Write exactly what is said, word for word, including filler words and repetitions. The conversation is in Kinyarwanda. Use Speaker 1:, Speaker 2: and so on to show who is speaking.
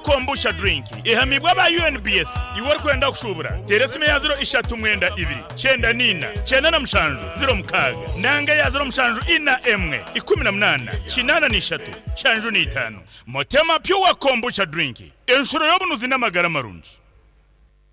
Speaker 1: kombucha drink ihamibwa ba U N B S iwor kwenda kushubura teresime ya zero ishatu mwenda ibiri cyenda nina cyenda na mushanju zero mukaga nanga ya zero mushanju ina emwe ikumi na munana kinana nishatu shanju ni itanu Motema Pure kombucha drink enshuro yobunuzi n'amagara marunji